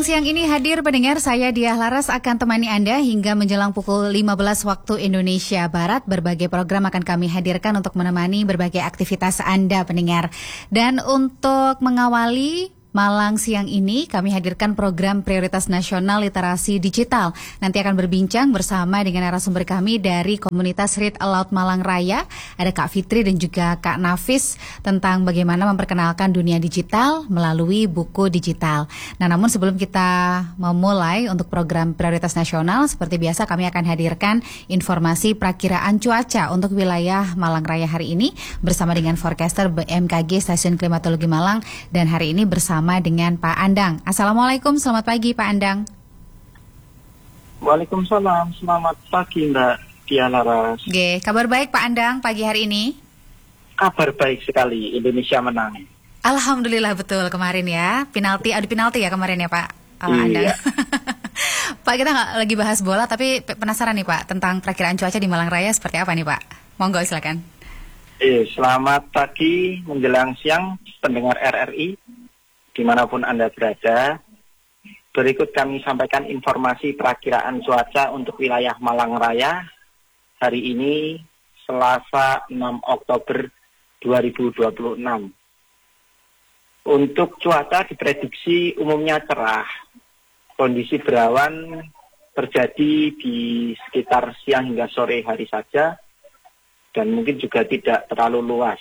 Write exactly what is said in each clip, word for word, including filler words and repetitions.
Malang siang ini hadir pendengar, saya Diah Laras akan temani Anda hingga menjelang pukul lima belas waktu Indonesia Barat. Berbagai program akan kami hadirkan untuk menemani berbagai aktivitas Anda pendengar. Dan untuk mengawali Malang siang ini kami hadirkan program Prioritas Nasional Literasi Digital. Nanti akan berbincang bersama dengan narasumber kami dari komunitas Read Aloud Malang Raya. Ada Kak Fitri dan juga Kak Nafis tentang bagaimana memperkenalkan dunia digital melalui buku digital. Nah, namun sebelum kita memulai untuk program Prioritas Nasional, seperti biasa kami akan hadirkan informasi perakiraan cuaca untuk wilayah Malang Raya hari ini bersama dengan forecaster B M K G Stasiun Klimatologi Malang, dan hari ini bersama dengan Pak Andang. Assalamualaikum, selamat pagi Pak Andang. Waalaikumsalam, selamat pagi Mbak Diah Laras. Oke, kabar baik Pak Andang pagi hari ini? Kabar baik sekali, Indonesia menang. Alhamdulillah, betul kemarin ya, penalti, adu penalti ya kemarin ya Pak uh, iya. Andang. Pak, kita nggak lagi bahas bola, tapi penasaran nih Pak tentang perakiraan cuaca di Malang Raya seperti apa nih Pak? Monggo silakan. Eh, selamat pagi menjelang siang pendengar R R I. Dimanapun Anda berada, berikut kami sampaikan informasi perakiraan cuaca untuk wilayah Malang Raya hari ini, Selasa enam Oktober dua ribu dua puluh enam. Untuk cuaca diprediksi umumnya cerah, kondisi berawan terjadi di sekitar siang hingga sore hari saja, dan mungkin juga tidak terlalu luas.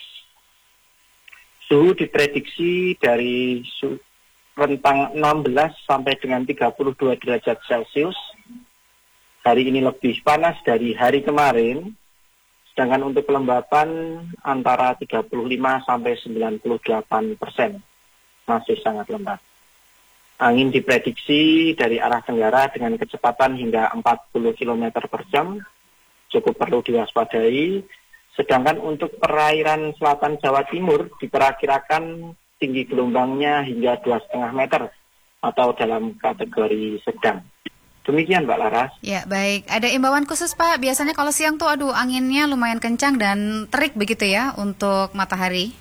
Suhu diprediksi dari rentang enam belas sampai dengan tiga puluh dua derajat Celcius. Hari ini lebih panas dari hari kemarin, sedangkan untuk kelembapan antara tiga puluh lima sampai sembilan puluh delapan persen. Masih sangat lembab. Angin diprediksi dari arah tenggara dengan kecepatan hingga empat puluh kilometer per jam, cukup perlu diwaspadai. Sedangkan untuk perairan selatan Jawa Timur diperkirakan tinggi gelombangnya hingga dua koma lima meter atau dalam kategori sedang. Demikian Mbak Laras. Ya, baik. Ada imbauan khusus Pak? Biasanya kalau siang tuh aduh anginnya lumayan kencang dan terik begitu ya untuk matahari.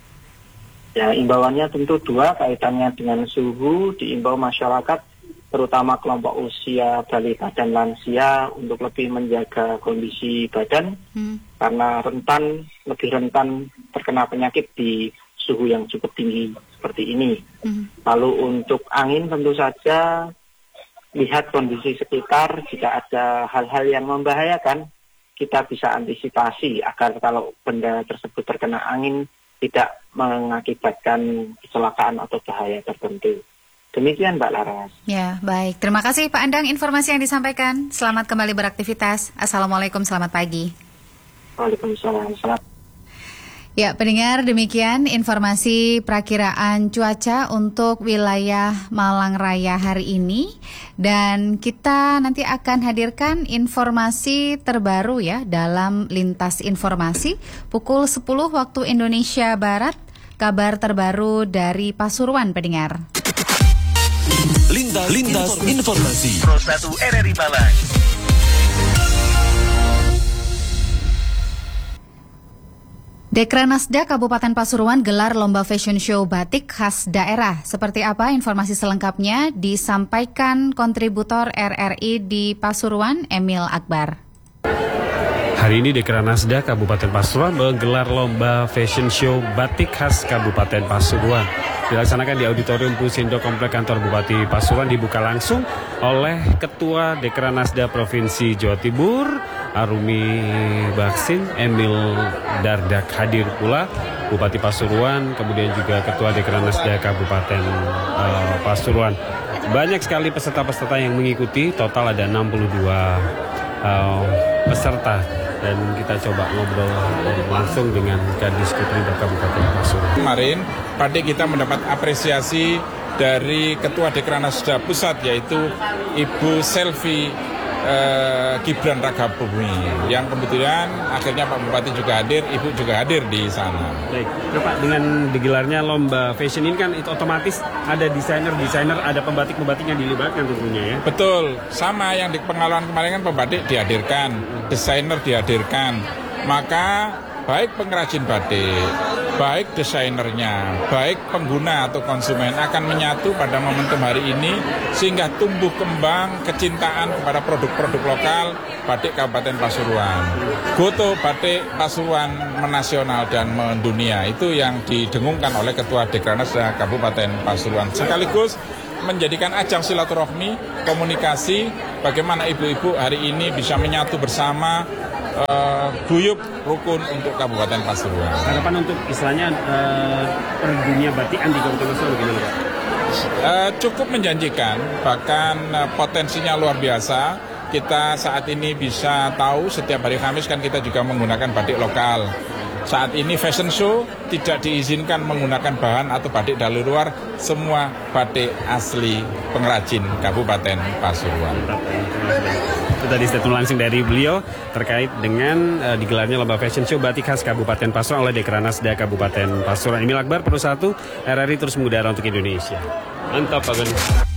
Ya, imbauannya tentu dua, kaitannya dengan suhu. Diimbau masyarakat terutama kelompok usia balita dan lansia untuk lebih menjaga kondisi badan hmm. karena rentan, lebih rentan terkena penyakit di suhu yang cukup tinggi seperti ini. Hmm. Lalu untuk angin tentu saja lihat kondisi sekitar, jika ada hal-hal yang membahayakan kita bisa antisipasi agar kalau benda tersebut terkena angin tidak mengakibatkan kecelakaan atau bahaya tertentu. Demikian Mbak Laras. Ya, baik. Terima kasih Pak Andang informasi yang disampaikan. Selamat kembali beraktivitas. Assalamualaikum, selamat pagi. Waalaikumsalam. Selamat. Ya, pendengar, demikian informasi perakiraan cuaca untuk wilayah Malang Raya hari ini. Dan kita nanti akan hadirkan informasi terbaru ya dalam Lintas Informasi pukul sepuluh waktu Indonesia Barat. Kabar terbaru dari Pasuruan, pendengar. Lintas, Lintas Informasi Pro satu R R I Malang. Dekranasda Kabupaten Pasuruan gelar lomba fashion show batik khas daerah. Seperti apa informasi selengkapnya disampaikan kontributor R R I di Pasuruan, Emil Akbar. Hari ini Dekranasda Kabupaten Pasuruan menggelar lomba fashion show batik khas Kabupaten Pasuruan. Dilaksanakan di Auditorium Pusindo Komplek Kantor Bupati Pasuruan, dibuka langsung oleh Ketua Dekranasda Provinsi Jawa Timur, Arumi Baksin, Emil Dardak hadir pula, Bupati Pasuruan, kemudian juga Ketua Dekranasda Kabupaten uh, Pasuruan. Banyak sekali peserta-peserta yang mengikuti, total ada enam puluh dua uh, peserta. Dan kita coba ngobrol langsung dengan Kadis Kepentingan Kabupaten Pasuruan. Kemarin Batik kita mendapat apresiasi dari Ketua Dekranasda Pusat, yaitu Ibu Selvi eh, Gibran Rakabumi, yang kebetulan akhirnya Pak Bupati juga hadir, Ibu juga hadir di sana. Baik, nah, Pak, dengan digelarnya lomba fashion ini kan itu otomatis ada desainer-desainer, ada pembatik-pembatik yang dilibatkan tentunya ya? Betul, sama yang di pengalaman kemarin kan pembatik dihadirkan, desainer dihadirkan, maka baik pengrajin batik baik desainernya, baik pengguna atau konsumen akan menyatu pada momentum hari ini sehingga tumbuh kembang kecintaan kepada produk-produk lokal batik Kabupaten Pasuruan. Goto batik Pasuruan menasional dan mendunia, itu yang didengungkan oleh Ketua Dekranasda Kabupaten Pasuruan. Sekaligus menjadikan ajang silaturahmi, komunikasi, bagaimana ibu-ibu hari ini bisa menyatu bersama, uh, guyup rukun untuk Kabupaten Pasuruan. Harapan untuk istilahnya uh, dunia batikan di Kabupaten Pasuruan bagaimana Pak? Uh, cukup menjanjikan, bahkan uh, potensinya luar biasa. Kita saat ini bisa tahu setiap hari Kamis kan kita juga menggunakan batik lokal. Saat ini fashion show tidak diizinkan menggunakan bahan atau batik dari luar, semua batik asli pengrajin Kabupaten Pasuruan. Itu tadi statement langsung dari beliau terkait dengan uh, digelarnya lomba fashion show batik khas Kabupaten Pasuruan oleh Dekranasda Kabupaten Pasuruan. Emil Akbar, Pro satu, R R I terus mengudara untuk Indonesia. Mantap Pak Gani.